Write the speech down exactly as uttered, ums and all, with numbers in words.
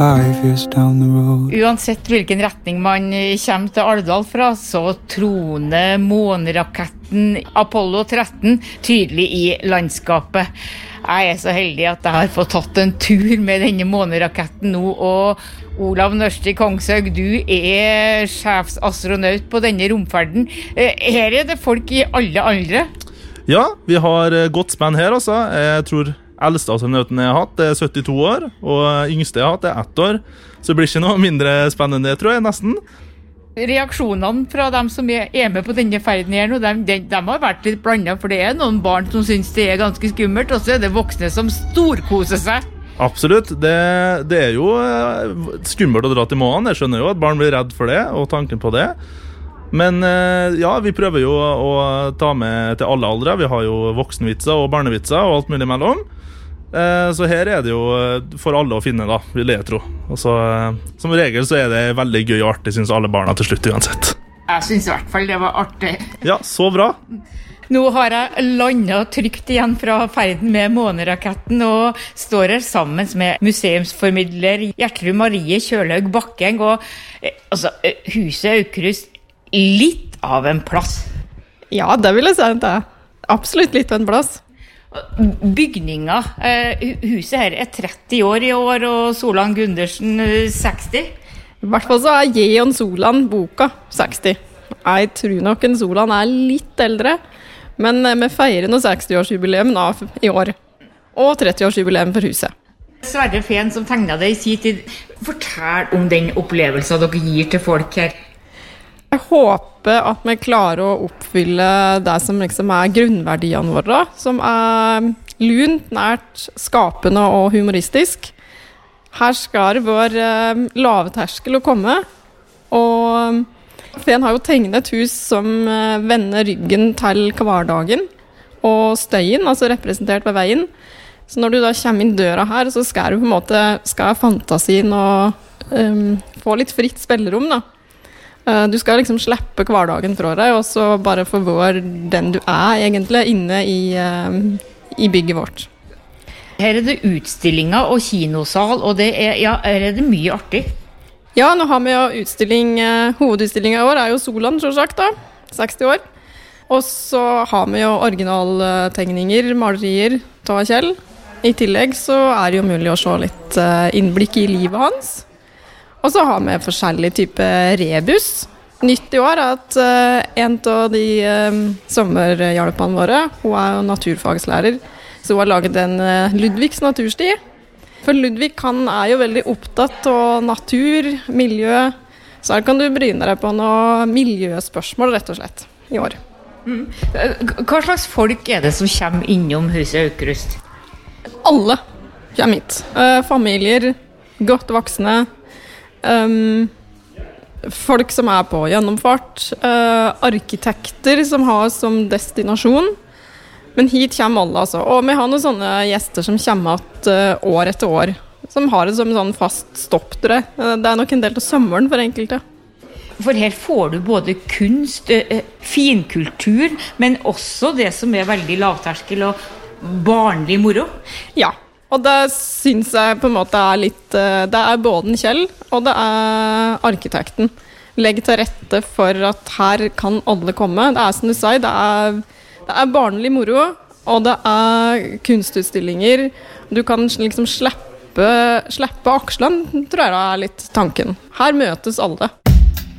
Uansett hvilken retning man kommer til Alvdal fra, så troner måneraketten Apollo tretten tydelig i landskapet. Jeg er så heldig at jeg har fått tatt en tur med denne måneraketten nå, og Olav Nørsti Kongshaug, du er sjefsastronaut på denne romferden. Her er det folk i alle aldre. Ja, vi har godt spenn her altså. Jeg tror eldste astronauten jeg har hatt er syttito år, og yngste jeg har hatt er ett år. Så det blir ikke noe mindre spennende, tror jeg, nesten. Reaksjonene fra dem som er med på denne ferden her nå, de, de, de har vært litt blandet, for det er noen barn som synes det er ganske skummelt, og så er det voksne som storkoser seg. Absolutt, det, det er jo skummelt å dra til månen. Jeg skjønner jo at barn blir redd for det, og tanken på det. Men ja, vi prøver jo å ta med til alle aldre. Vi har jo voksenvitser og barnevitser og alt mulig mellom. Så her er det jo for alle å finne da, vil jeg tro. Og så, som regel så er det veldig gøy og artig, synes alle barna til slutt uansett. Jeg synes i hvert fall det var artig. Ja, så bra. Nå har jeg landet trygt igjen fra ferden med måneraketten og står her sammen med museumsformidler Gjertrud Marie Kjølhaug Bakkeng. Og altså, huset Aukrust, litt av en plass. Ja, det vil jeg si at det er. Absolutt litt av en plass. Bygninga, huset her er tretti år i år, og Solan Gundersen seksti. I hvert fall så er jeg og Solan boka seksti. Jeg tror nok en Solan er litt eldre, men vi feirer noe seksti-årsjubileum av i år, og tretti-årsjubileum for huset. Sverre Fehn som tegnet det i sin tid, fortell om den opplevelsen dere gir til folk her. Jeg håper at vi klarer å oppfylle det som liksom er grunnverdiene våre, som er lunt, nært, skapende og humoristisk. Her skal det være lave terskel å komme, og Fehn har jo tegnet et hus som vender ryggen til hverdagen, og støyen, altså representert ved veien. Så når du da kommer inn døra her, så skal du på en måte, skal fantasien og um, få litt fritt spillerom da. Du skal liksom slippe hverdagen fra deg, og så bare få være den du er egentlig inne i, i bygget vårt. Her er det utstillinger og kinosal, og det er, ja, her er det mye artig. Ja, nå har vi jo utstilling, hovedutstillingen i år er jo Solan, selvsagt da, seksti år. Og så har vi jo originaltegninger, malerier, ta Kjell. I tillegg så er det jo mulig å se litt innblikk i livet hans. Og så har vi forskjellige typer rebus. Nytt i år er at uh, en av de um, sommerhjelpene våre, hun er jo naturfagslærer, så hun har laget en uh, Ludvigs natursti. For Ludvig han er jo veldig opptatt av natur, miljø, så her kan du bryne deg på noe miljøspørsmål rett og slett i år. Mm. Hva slags folk er det som kommer innom huset Aukrust? Alle kommer hit. Uh, familier, godt voksne, Um, folk som er på gjennomfart, uh, arkitekter som har som destinasjon, men hit kommer alle altså. Og vi har noen sånne gjester som kommer at, uh, år etter år, som har det som en sånn fast stopp, tror jeg. Uh, det er nok en del av sommeren for enkelte. For her får du både kunst, uh, finkultur, men også det som er veldig lavterskel og barnlig moro. Ja. Og det synes jeg på en måte er litt, det er både Kjell og det er arkitekten. Legg til rette for at her kan alle komme. Det er som du sier, det er, det er barnlig moro, og det er kunstutstillinger. Du kan liksom slippe, slippe akslene, tror jeg er litt tanken. Her møtes alle.